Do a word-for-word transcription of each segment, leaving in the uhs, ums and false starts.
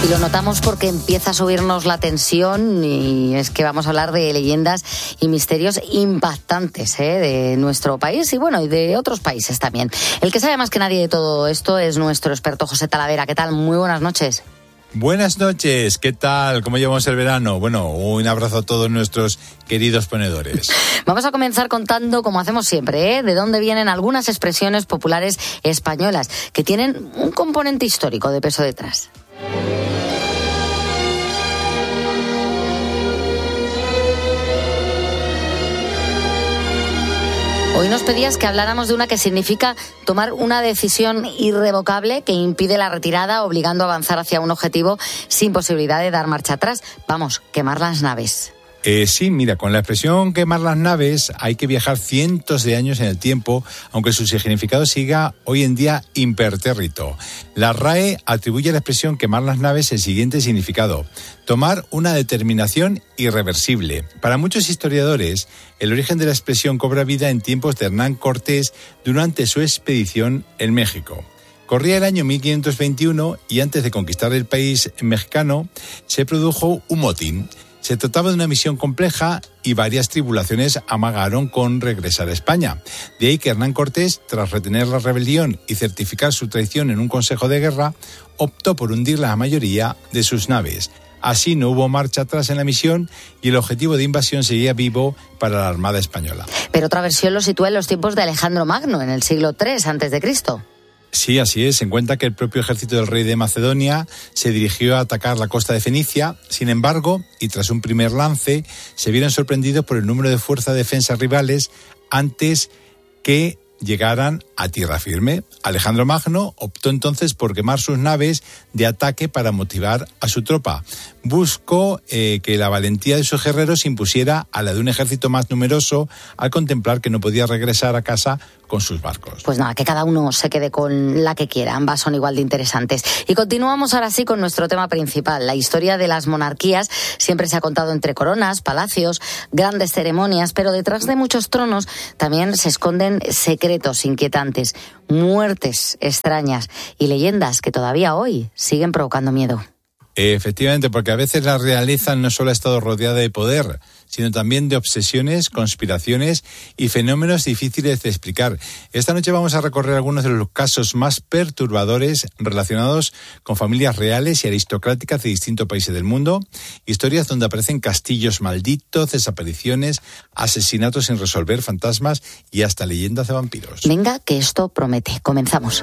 lo notamos porque empieza a subirnos la tensión y es que vamos a hablar de leyendas y misterios impactantes ¿eh? de nuestro país y bueno, y de otros países también. El que sabe más que nadie de todo esto es nuestro experto José Talavera. ¿Qué tal? Muy buenas noches. Buenas noches, ¿qué tal? ¿Cómo llevamos el verano? Bueno, un abrazo a todos nuestros queridos ponedores. Vamos a comenzar contando, como hacemos siempre, ¿eh? de dónde vienen algunas expresiones populares españolas que tienen un componente histórico de peso detrás. Hoy nos pedías que habláramos de una que significa tomar una decisión irrevocable que impide la retirada, obligando a avanzar hacia un objetivo sin posibilidad de dar marcha atrás. Vamos, quemar las naves. Eh, sí, mira, con la expresión quemar las naves hay que viajar cientos de años en el tiempo, aunque su significado siga hoy en día impertérrito. La R A E atribuye a la expresión quemar las naves el siguiente significado: tomar una determinación irreversible. Para muchos historiadores, el origen de la expresión cobra vida en tiempos de Hernán Cortés durante su expedición en México. Corría el año mil quinientos veintiuno y antes de conquistar el país mexicano se produjo un motín. Se trataba de una misión compleja y varias tribulaciones amagaron con regresar a España. De ahí que Hernán Cortés, tras retener la rebelión y certificar su traición en un consejo de guerra, optó por hundir la mayoría de sus naves. Así no hubo marcha atrás en la misión y el objetivo de invasión seguía vivo para la Armada Española. Pero otra versión lo sitúa en los tiempos de Alejandro Magno, en el siglo tres antes de Cristo. Sí, así es. Se cuenta que el propio ejército del rey de Macedonia se dirigió a atacar la costa de Fenicia. Sin embargo, y tras un primer lance, se vieron sorprendidos por el número de fuerzas de defensa rivales antes que llegaran a tierra firme. Alejandro Magno optó entonces por quemar sus naves de ataque para motivar a su tropa. Buscó eh, que la valentía de sus guerreros se impusiera a la de un ejército más numeroso al contemplar que no podía regresar a casa con sus barcos. Pues nada, que cada uno se quede con la que quiera, ambas son igual de interesantes. Y continuamos ahora sí con nuestro tema principal. La historia de las monarquías siempre se ha contado entre coronas, palacios, grandes ceremonias, pero detrás de muchos tronos también se esconden secretos inquietantes, muertes extrañas y leyendas que todavía hoy siguen provocando miedo. Efectivamente, porque a veces la realeza no solo ha estado rodeada de poder, sino también de obsesiones, conspiraciones y fenómenos difíciles de explicar. Esta noche vamos a recorrer algunos de los casos más perturbadores relacionados con familias reales y aristocráticas de distintos países del mundo, historias donde aparecen castillos malditos, desapariciones, asesinatos sin resolver, fantasmas y hasta leyendas de vampiros. Venga, que esto promete. Comenzamos.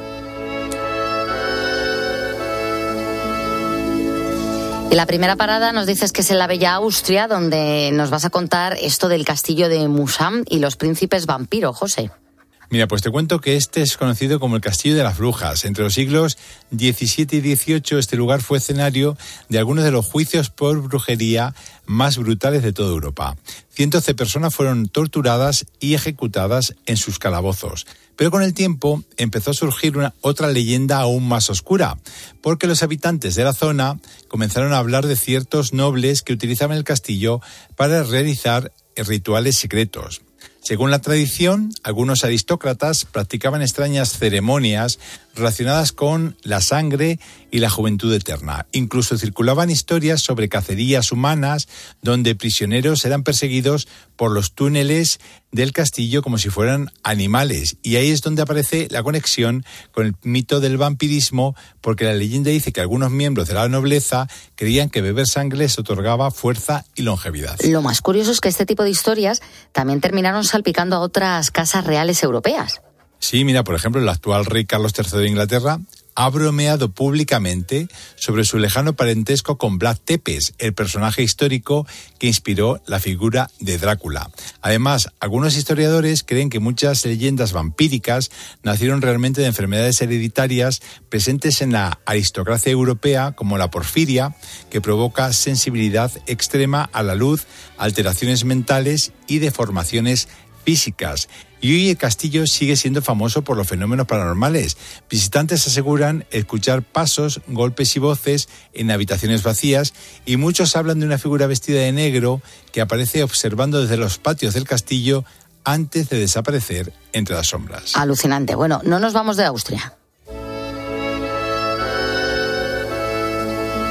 Y la primera parada nos dices que es en la bella Austria, donde nos vas a contar esto del castillo de Musam y los príncipes vampiro, José. Mira, pues te cuento que este es conocido como el Castillo de las Brujas. Entre los siglos diecisiete y dieciocho, este lugar fue escenario de algunos de los juicios por brujería más brutales de toda Europa. Cientos de personas fueron torturadas y ejecutadas en sus calabozos. Pero con el tiempo empezó a surgir una, otra leyenda aún más oscura, porque los habitantes de la zona comenzaron a hablar de ciertos nobles que utilizaban el castillo para realizar rituales secretos. Según la tradición, algunos aristócratas practicaban extrañas ceremonias relacionadas con la sangre y la juventud eterna. Incluso circulaban historias sobre cacerías humanas donde prisioneros eran perseguidos por los túneles del castillo como si fueran animales. Y ahí es donde aparece la conexión con el mito del vampirismo, porque la leyenda dice que algunos miembros de la nobleza creían que beber sangre les otorgaba fuerza y longevidad. Lo más curioso es que este tipo de historias también terminaron salpicando a otras casas reales europeas. Sí, mira, por ejemplo, el actual rey Carlos tercero de Inglaterra ha bromeado públicamente sobre su lejano parentesco con Vlad Tepes, el personaje histórico que inspiró la figura de Drácula. Además, algunos historiadores creen que muchas leyendas vampíricas nacieron realmente de enfermedades hereditarias presentes en la aristocracia europea, como la porfiria, que provoca sensibilidad extrema a la luz, alteraciones mentales y deformaciones físicas. Y hoy el castillo sigue siendo famoso por los fenómenos paranormales. Visitantes aseguran escuchar pasos, golpes y voces en habitaciones vacías, y muchos hablan de una figura vestida de negro que aparece observando desde los patios del castillo antes de desaparecer entre las sombras. Alucinante. Bueno, no nos vamos de Austria.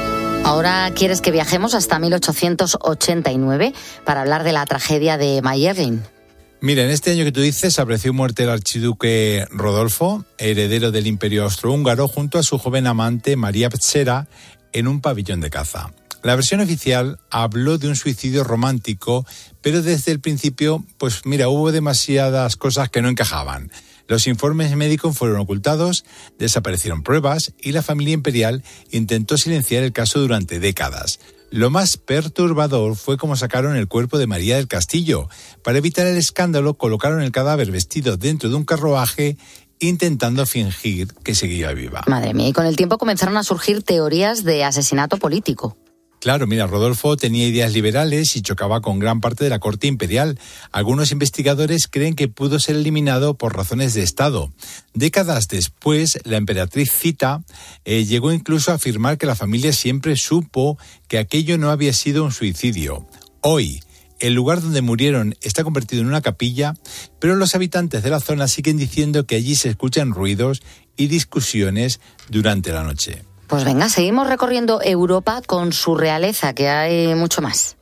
Ahora quieres que viajemos hasta mil ochocientos ochenta y nueve para hablar de la tragedia de Mayerling. Mira, en este año que tú dices apareció muerto el archiduque Rodolfo, heredero del Imperio Austrohúngaro, junto a su joven amante María Ptsera en un pabellón de caza. La versión oficial habló de un suicidio romántico, pero desde el principio, pues mira, hubo demasiadas cosas que no encajaban. Los informes médicos fueron ocultados, desaparecieron pruebas y la familia imperial intentó silenciar el caso durante décadas. Lo más perturbador fue cómo sacaron el cuerpo de María del Castillo. Para evitar el escándalo, colocaron el cadáver vestido dentro de un carruaje, intentando fingir que seguía viva. Madre mía, y con el tiempo comenzaron a surgir teorías de asesinato político. Claro, mira, Rodolfo tenía ideas liberales y chocaba con gran parte de la corte imperial. Algunos investigadores creen que pudo ser eliminado por razones de Estado. Décadas después, la emperatriz Zita eh, llegó incluso a afirmar que la familia siempre supo que aquello no había sido un suicidio. Hoy, el lugar donde murieron está convertido en una capilla, pero los habitantes de la zona siguen diciendo que allí se escuchan ruidos y discusiones durante la noche. Pues venga, seguimos recorriendo Europa con su realeza, que hay mucho más.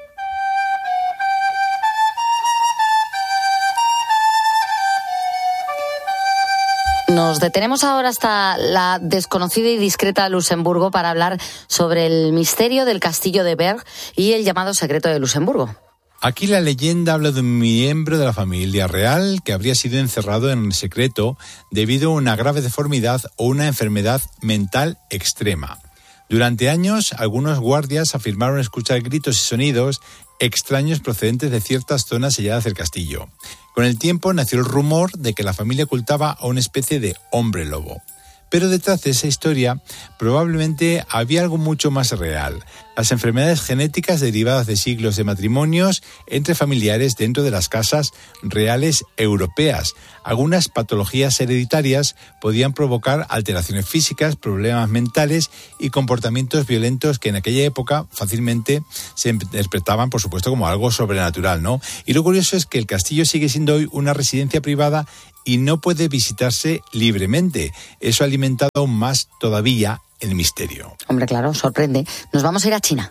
Nos detenemos ahora hasta la desconocida y discreta Luxemburgo para hablar sobre el misterio del castillo de Berg y el llamado secreto de Luxemburgo. Aquí la leyenda habla de un miembro de la familia real que habría sido encerrado en secreto debido a una grave deformidad o una enfermedad mental extrema. Durante años, algunos guardias afirmaron escuchar gritos y sonidos extraños procedentes de ciertas zonas selladas del castillo. Con el tiempo nació el rumor de que la familia ocultaba a una especie de hombre lobo. Pero detrás de esa historia probablemente había algo mucho más real. Las enfermedades genéticas derivadas de siglos de matrimonios entre familiares dentro de las casas reales europeas. Algunas patologías hereditarias podían provocar alteraciones físicas, problemas mentales y comportamientos violentos que en aquella época fácilmente se interpretaban, por supuesto, como algo sobrenatural, ¿no? Y lo curioso es que el castillo sigue siendo hoy una residencia privada y no puede visitarse libremente. Eso ha alimentado aún más todavía el misterio. Hombre, claro, sorprende. Nos vamos a ir a China.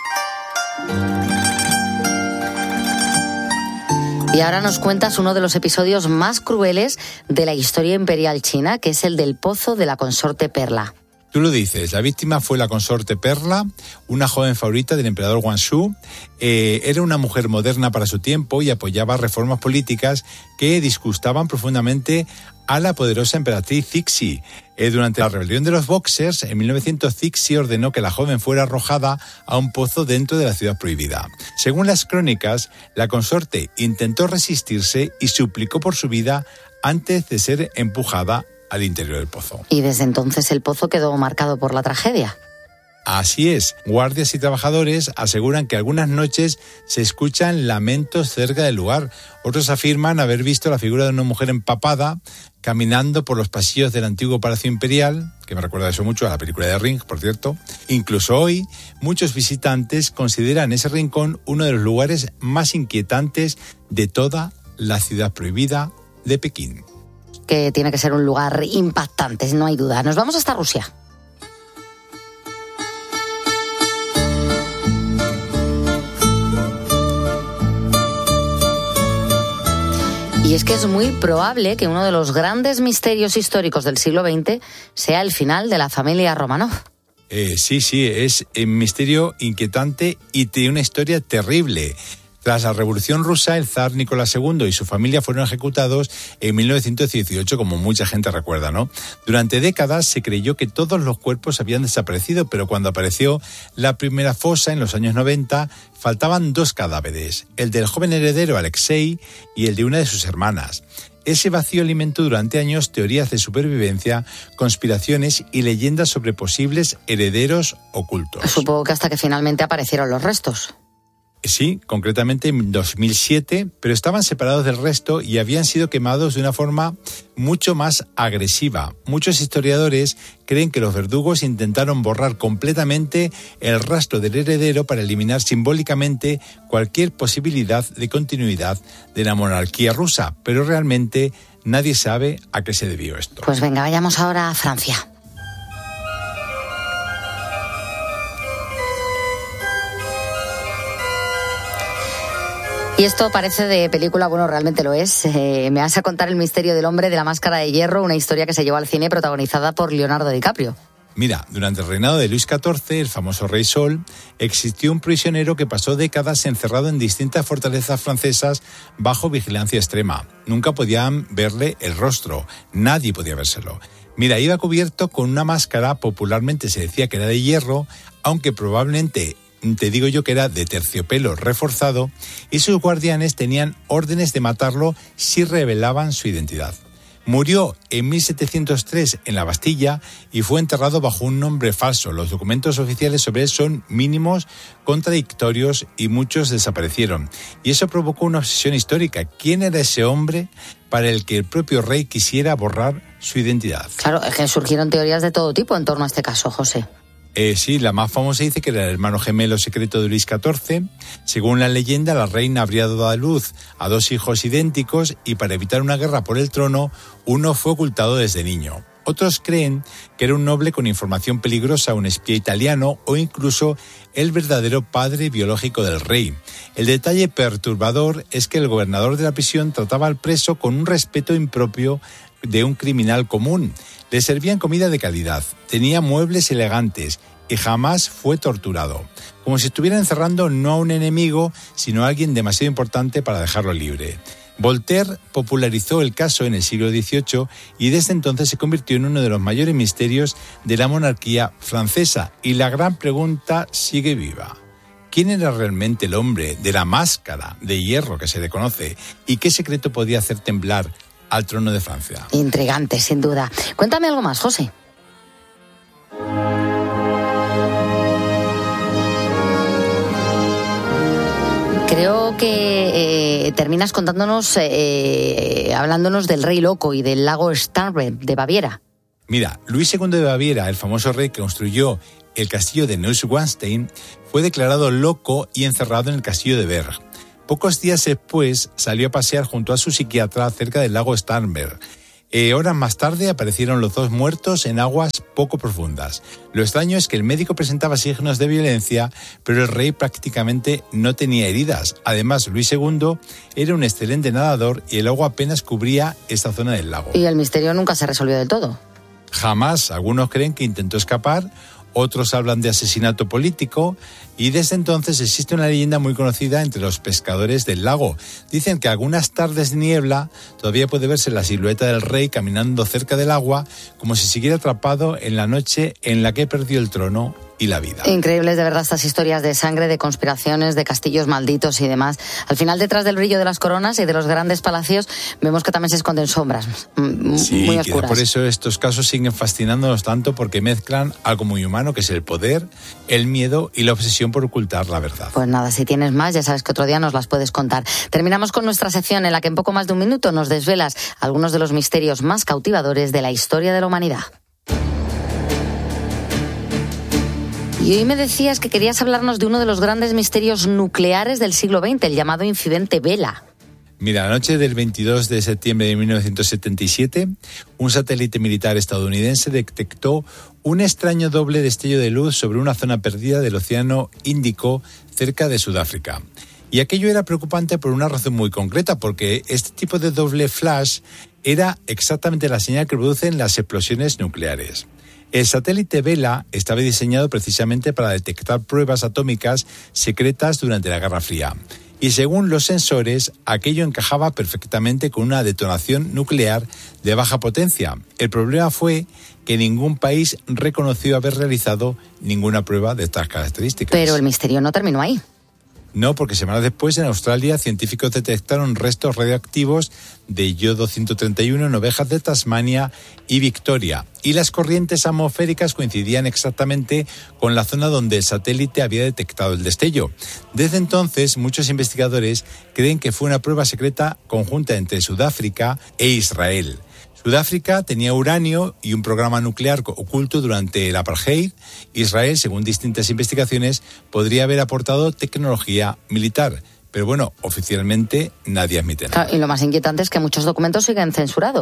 Y ahora nos cuentas uno de los episodios más crueles de la historia imperial china, que es el del pozo de la consorte Perla. Tú lo dices, la víctima fue la consorte Perla, una joven favorita del emperador Guangxu. Eh, era una mujer moderna para su tiempo y apoyaba reformas políticas que disgustaban profundamente a la poderosa emperatriz Cixi. Eh, durante la rebelión de los Boxers, en mil novecientos, Cixi ordenó que la joven fuera arrojada a un pozo dentro de la ciudad prohibida. Según las crónicas, la consorte intentó resistirse y suplicó por su vida antes de ser empujada al interior del pozo. Y desde entonces el pozo quedó marcado por la tragedia. Así es, guardias y trabajadores aseguran que algunas noches se escuchan lamentos cerca del lugar. Otros afirman haber visto la figura de una mujer empapada caminando por los pasillos del antiguo Palacio Imperial, que me recuerda eso mucho a la película de Ring, por cierto. Incluso hoy, muchos visitantes consideran ese rincón uno de los lugares más inquietantes de toda la ciudad prohibida de Pekín. Que tiene que ser un lugar impactante, no hay duda. Nos vamos hasta Rusia. Y es que es muy probable que uno de los grandes misterios históricos del siglo veinte sea el final de la familia Romanov. Eh, sí, sí, es un misterio inquietante y tiene una historia terrible. Tras la Revolución Rusa, el zar Nicolás segundo y su familia fueron ejecutados en mil novecientos dieciocho, como mucha gente recuerda, ¿no? Durante décadas se creyó que todos los cuerpos habían desaparecido, pero cuando apareció la primera fosa en los años noventa, faltaban dos cadáveres, el del joven heredero Alexei y el de una de sus hermanas. Ese vacío alimentó durante años teorías de supervivencia, conspiraciones y leyendas sobre posibles herederos ocultos. Supongo que hasta que finalmente aparecieron los restos. Sí, concretamente en dos mil siete, pero estaban separados del resto y habían sido quemados de una forma mucho más agresiva. Muchos historiadores creen que los verdugos intentaron borrar completamente el rastro del heredero para eliminar simbólicamente cualquier posibilidad de continuidad de la monarquía rusa, pero realmente nadie sabe a qué se debió esto. Pues venga, vayamos ahora a Francia. Y esto parece de película, bueno, realmente lo es. Eh, me vas a contar el misterio del hombre de la máscara de hierro, una historia que se llevó al cine protagonizada por Leonardo DiCaprio. Mira, durante el reinado de Luis catorce, el famoso Rey Sol, existió un prisionero que pasó décadas encerrado en distintas fortalezas francesas bajo vigilancia extrema. Nunca podían verle el rostro, nadie podía vérselo. Mira, iba cubierto con una máscara, popularmente se decía que era de hierro, aunque probablemente, te digo yo que era de terciopelo reforzado, y sus guardianes tenían órdenes de matarlo si revelaban su identidad. Murió en mil setecientos tres en la Bastilla y fue enterrado bajo un nombre falso. Los documentos oficiales sobre él son mínimos, contradictorios y muchos desaparecieron. Y eso provocó una obsesión histórica. ¿Quién era ese hombre para el que el propio rey quisiera borrar su identidad? Claro, es que surgieron teorías de todo tipo en torno a este caso, José. Eh, sí, la más famosa dice que era el hermano gemelo secreto de Luis catorce. Según la leyenda, la reina habría dado a luz a dos hijos idénticos y para evitar una guerra por el trono, uno fue ocultado desde niño. Otros creen que era un noble con información peligrosa, un espía italiano o incluso el verdadero padre biológico del rey. El detalle perturbador es que el gobernador de la prisión trataba al preso con un respeto impropio de un criminal común. Le servían comida de calidad, tenía muebles elegantes y jamás fue torturado. Como si estuviera encerrando no a un enemigo, sino a alguien demasiado importante para dejarlo libre. Voltaire popularizó el caso en el siglo dieciocho y desde entonces se convirtió en uno de los mayores misterios de la monarquía francesa. Y la gran pregunta sigue viva. ¿Quién era realmente el hombre de la máscara de hierro que se le conoce? ¿Y qué secreto podía hacer temblar al trono de Francia? Intrigante, sin duda. Cuéntame algo más, José. Creo que eh, terminas contándonos, eh, hablándonos del rey loco y del lago Starnberg de Baviera. Mira, Luis segundo de Baviera, el famoso rey que construyó el castillo de Neuschwanstein, fue declarado loco y encerrado en el castillo de Berg. Pocos días después salió a pasear junto a su psiquiatra cerca del lago Starnberg. Eh, horas más tarde aparecieron los dos muertos en aguas poco profundas. Lo extraño es que el médico presentaba signos de violencia, pero el rey prácticamente no tenía heridas. Además, Luis segundo era un excelente nadador y el agua apenas cubría esta zona del lago. Y el misterio nunca se resolvió del todo. Jamás. Algunos creen que intentó escapar, otros hablan de asesinato político y desde entonces existe una leyenda muy conocida entre los pescadores del lago. Dicen que algunas tardes de niebla todavía puede verse la silueta del rey caminando cerca del agua como si siguiera atrapado en la noche en la que perdió el trono y la vida. Increíbles de verdad estas historias de sangre, de conspiraciones, de castillos malditos y demás. Al final, detrás del brillo de las coronas y de los grandes palacios, vemos que también se esconden sombras m- sí, muy oscuras. Por eso estos casos siguen fascinándonos tanto, porque mezclan algo muy humano, que es el poder, el miedo y la obsesión por ocultar la verdad. Pues nada, si tienes más, ya sabes que otro día nos las puedes contar. Terminamos con nuestra sección en la que en poco más de un minuto nos desvelas algunos de los misterios más cautivadores de la historia de la humanidad. Y hoy me decías que querías hablarnos de uno de los grandes misterios nucleares del siglo veinte, el llamado incidente Vela. Mira, la noche del veintidós de septiembre de mil novecientos setenta y siete, un satélite militar estadounidense detectó un extraño doble destello de luz sobre una zona perdida del Océano Índico cerca de Sudáfrica. Y aquello era preocupante por una razón muy concreta, porque este tipo de doble flash era exactamente la señal que producen las explosiones nucleares. El satélite Vela estaba diseñado precisamente para detectar pruebas atómicas secretas durante la Guerra Fría. Y según los sensores, aquello encajaba perfectamente con una detonación nuclear de baja potencia. El problema fue que ningún país reconoció haber realizado ninguna prueba de estas características. Pero el misterio no terminó ahí. No, porque semanas después en Australia científicos detectaron restos radioactivos de yodo ciento treinta y uno en ovejas de Tasmania y Victoria. Y las corrientes atmosféricas coincidían exactamente con la zona donde el satélite había detectado el destello. Desde entonces, muchos investigadores creen que fue una prueba secreta conjunta entre Sudáfrica e Israel. Sudáfrica tenía uranio y un programa nuclear oculto durante el apartheid. Israel, según distintas investigaciones, podría haber aportado tecnología militar. Pero bueno, oficialmente nadie admite nada. Claro, y lo más inquietante es que muchos documentos siguen censurados.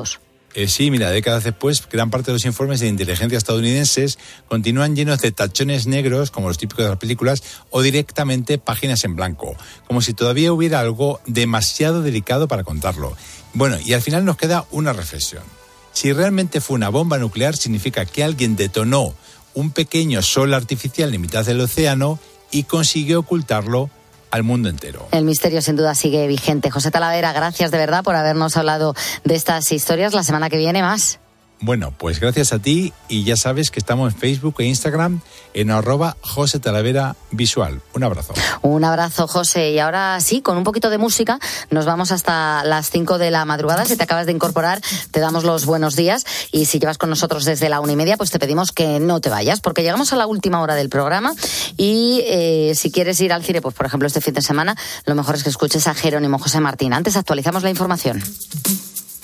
Eh, sí, mira, décadas después, gran parte de los informes de inteligencia estadounidenses continúan llenos de tachones negros, como los típicos de las películas, o directamente páginas en blanco, como si todavía hubiera algo demasiado delicado para contarlo. Bueno, y al final nos queda una reflexión. Si realmente fue una bomba nuclear, significa que alguien detonó un pequeño sol artificial en mitad del océano y consiguió ocultarlo al mundo entero. El misterio sin duda sigue vigente. José Talavera, gracias de verdad por habernos hablado de estas historias. La semana que viene más. Bueno, pues gracias a ti, y ya sabes que estamos en Facebook e Instagram en arroba José Talavera Visual. Un abrazo. Un abrazo, José. Y ahora sí, con un poquito de música, nos vamos hasta las cinco de la madrugada. Si te acabas de incorporar, te damos los buenos días. Y si llevas con nosotros desde la una y media, pues te pedimos que no te vayas, porque llegamos a la última hora del programa. Y eh, si quieres ir al cine, pues por ejemplo este fin de semana, lo mejor es que escuches a Jerónimo José Martín. Antes actualizamos la información.